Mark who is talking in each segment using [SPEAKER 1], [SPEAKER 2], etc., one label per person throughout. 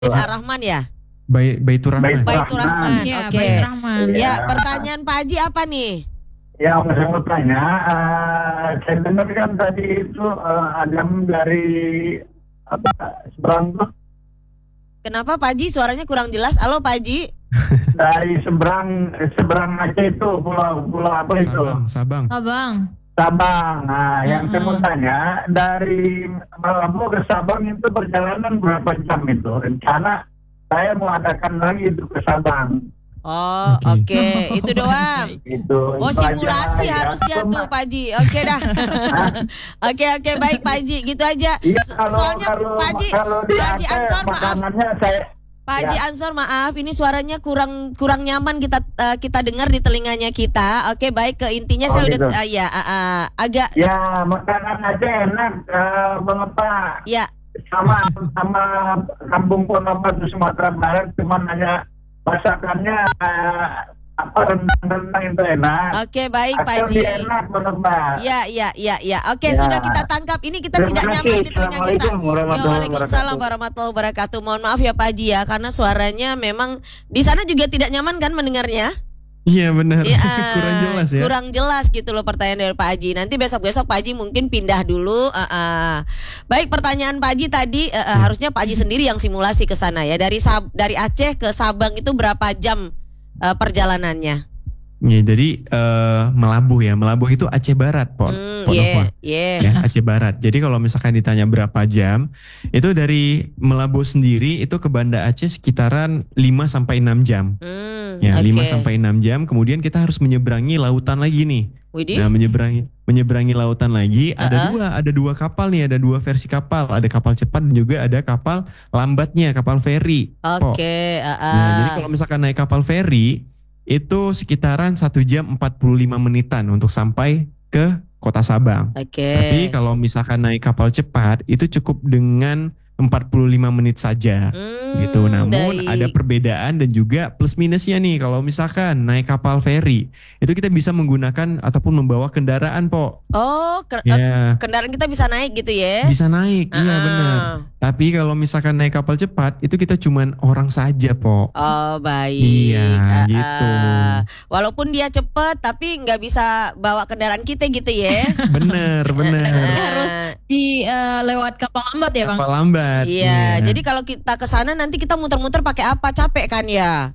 [SPEAKER 1] Ar-Rahman ya?
[SPEAKER 2] Baitur Rahman.
[SPEAKER 1] Baitur Rahman.
[SPEAKER 3] Ya,
[SPEAKER 1] Oke.
[SPEAKER 3] Baitur Rahman.
[SPEAKER 1] Ya, pertanyaan Pak Haji apa nih?
[SPEAKER 4] Ya, saya mau tanya, saya dengar kan tadi itu Adam dari seberang tuh,
[SPEAKER 1] Kenapa Pak Haji suaranya kurang jelas? Halo Pak Haji.
[SPEAKER 4] dari seberang Aceh itu, pulau apa itu?
[SPEAKER 2] Sabang.
[SPEAKER 3] Abang.
[SPEAKER 4] Sabang. Nah, yang saya mau tanya, dari Malambo ke Sabang itu perjalanan berapa jam itu? Rencana saya mau adakan lagi itu ke Sabang.
[SPEAKER 1] Oh, oke. Itu doang.
[SPEAKER 4] Itu
[SPEAKER 1] Oh, simulasi
[SPEAKER 4] aja,
[SPEAKER 1] harusnya
[SPEAKER 4] ya.
[SPEAKER 1] tuh Pak Haji. Oke dah. Oke, baik Pak Haji. Gitu aja.
[SPEAKER 4] Iya,
[SPEAKER 1] Soalnya Pak Haji,
[SPEAKER 4] di
[SPEAKER 1] Pak Haji
[SPEAKER 4] Aceh,
[SPEAKER 1] Ansor maaf.
[SPEAKER 4] makanannya saya
[SPEAKER 1] Pak Haji Ansor maaf, ini suaranya kurang nyaman kita dengar di telinganya kita. Oke, baik, ke intinya
[SPEAKER 4] Oh,
[SPEAKER 1] saya
[SPEAKER 4] gitu.
[SPEAKER 1] udah agak
[SPEAKER 4] ya makanan aja enak, mengapa
[SPEAKER 1] ya.
[SPEAKER 4] sama kampung Ponorogo Sumatera Barat, cuman hanya masakannya rendang itu enak.
[SPEAKER 1] Oke, baik Pak
[SPEAKER 4] Asal
[SPEAKER 1] Haji.
[SPEAKER 4] dia enak menebak.
[SPEAKER 1] Ya. Oke,
[SPEAKER 4] Ya.
[SPEAKER 1] sudah kita tangkap. Ini kita
[SPEAKER 4] Terima
[SPEAKER 1] tidak
[SPEAKER 4] kasih.
[SPEAKER 1] nyaman di telinga kita.
[SPEAKER 4] Assalamualaikum warahmatullahi
[SPEAKER 1] Waalaikumsalam
[SPEAKER 4] wabarakatuh.
[SPEAKER 1] warahmatullahi wabarakatuh. Mohon maaf ya Pak Haji ya, karena suaranya memang di sana juga tidak nyaman kan mendengarnya?
[SPEAKER 2] Iya benar.
[SPEAKER 1] Ya,
[SPEAKER 2] Kurang jelas ya.
[SPEAKER 1] Kurang jelas gitu loh pertanyaan dari Pak Haji. Nanti besok-besok Pak Haji mungkin pindah dulu. Baik, pertanyaan Pak Haji tadi harusnya Pak Haji sendiri yang simulasi ke sana ya. Dari Aceh ke Sabang itu berapa jam perjalanannya?
[SPEAKER 2] Ya, jadi Melabuh ya. Melabuh itu Aceh Barat, Pok Nova. Ya, Aceh Barat. Jadi kalau misalkan ditanya berapa jam, itu dari Melabuh sendiri itu ke Banda Aceh sekitaran 5 sampai 6 jam. Ya, 5 sampai 6 jam. Kemudian kita harus menyeberangi lautan lagi nih.
[SPEAKER 1] Widih.
[SPEAKER 2] Nah, menyeberangi lautan lagi ada dua kapal nih, ada dua versi kapal, ada kapal cepat dan juga ada kapal lambatnya, kapal feri.
[SPEAKER 1] Oke.
[SPEAKER 2] Nah, jadi kalau misalkan naik kapal feri itu sekitaran 1 jam 45 menitan untuk sampai ke Kota Sabang.
[SPEAKER 1] Oke.
[SPEAKER 2] Tapi kalau misalkan naik kapal cepat itu cukup dengan 45 menit saja gitu. Namun ada perbedaan dan juga plus minusnya nih. Kalau misalkan naik kapal feri itu kita bisa menggunakan ataupun membawa kendaraan, Pok.
[SPEAKER 1] Oh, kendaraan kita bisa naik gitu ya?
[SPEAKER 2] Bisa naik, iya benar. Tapi kalau misalkan naik kapal cepat itu kita cuman orang saja, Pok.
[SPEAKER 1] Oh, baik.
[SPEAKER 2] Iya, gitu.
[SPEAKER 1] Walaupun dia cepet tapi nggak bisa bawa kendaraan kita gitu ya?
[SPEAKER 2] Bener.
[SPEAKER 3] Harus lewat kapal lambat ya Bang?
[SPEAKER 2] Kapal lambat.
[SPEAKER 1] Iya, jadi kalau kita ke sana nanti kita muter-muter pakai apa? Capek kan ya?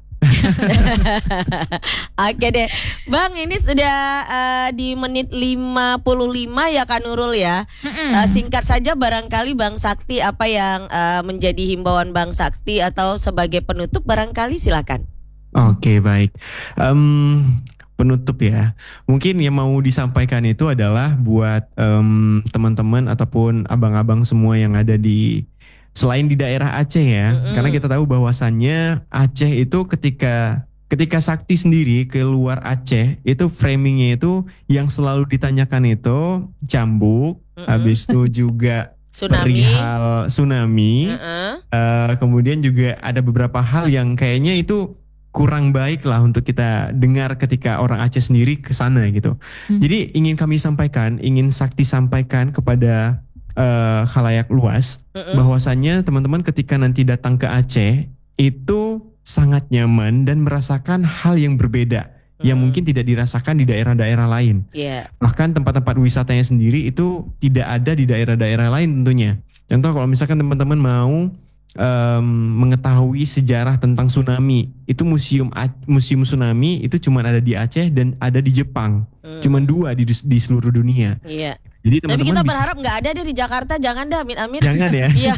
[SPEAKER 1] Oke deh. Bang, ini sudah di menit 55 ya Kak Nurul ya. Singkat saja barangkali Bang Sakti apa yang menjadi himbauan Bang Sakti atau sebagai penutup barangkali silakan.
[SPEAKER 2] Oke, baik. Penutup ya. Mungkin yang mau disampaikan itu adalah buat teman-teman ataupun abang-abang semua yang ada selain di daerah Aceh ya. Karena kita tahu bahwasannya Aceh itu ketika Sakti sendiri keluar Aceh itu framingnya itu yang selalu ditanyakan itu cambuk, habis itu juga perihal tsunami. Kemudian juga ada beberapa hal yang kayaknya itu kurang baik lah untuk kita dengar ketika orang Aceh sendiri ke sana gitu. Jadi ingin Sakti sampaikan kepada khalayak luas bahwasannya teman-teman ketika nanti datang ke Aceh itu sangat nyaman dan merasakan hal yang berbeda yang mungkin tidak dirasakan di daerah-daerah lain. Bahkan tempat-tempat wisatanya sendiri itu tidak ada di daerah-daerah lain tentunya. Contoh kalau misalkan teman-teman mau mengetahui sejarah tentang tsunami, itu museum tsunami itu cuma ada di Aceh dan ada di Jepang, cuma 2 di seluruh dunia.
[SPEAKER 1] Iya.
[SPEAKER 2] Jadi
[SPEAKER 1] tapi kita berharap nggak ada deh di Jakarta, jangan dah, amin.
[SPEAKER 2] Jangan ya.
[SPEAKER 1] Iya.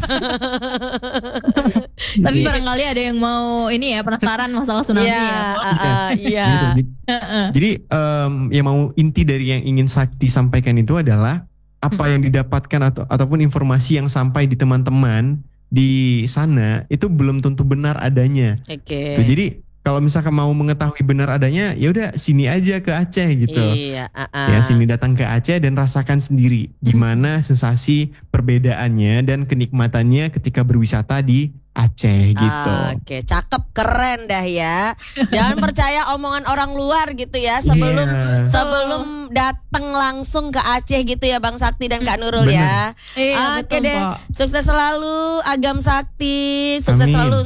[SPEAKER 3] Tapi barangkali ada yang mau ini ya penasaran masalah tsunami ya.
[SPEAKER 2] Jadi yang mau inti dari yang ingin Sakti sampaikan itu adalah apa yang didapatkan ataupun informasi yang sampai di teman-teman di sana itu belum tentu benar adanya.
[SPEAKER 1] Oke.
[SPEAKER 2] Jadi kalau misalkan mau mengetahui benar adanya, ya udah sini aja ke Aceh gitu.
[SPEAKER 1] Iya,
[SPEAKER 2] Ya sini datang ke Aceh dan rasakan sendiri gimana sensasi perbedaannya dan kenikmatannya ketika berwisata di Aceh gitu.
[SPEAKER 1] Oke, cakep, keren dah ya. Jangan percaya omongan orang luar gitu ya sebelum
[SPEAKER 2] Iya.
[SPEAKER 1] sebelum datang langsung ke Aceh gitu ya Bang Sakti dan Kak Nurul
[SPEAKER 2] Bener.
[SPEAKER 1] ya.
[SPEAKER 3] Iya,
[SPEAKER 1] Oke
[SPEAKER 3] betul,
[SPEAKER 1] deh,
[SPEAKER 3] Pak.
[SPEAKER 1] sukses selalu Agam Sakti, sukses
[SPEAKER 2] Amin.
[SPEAKER 1] selalu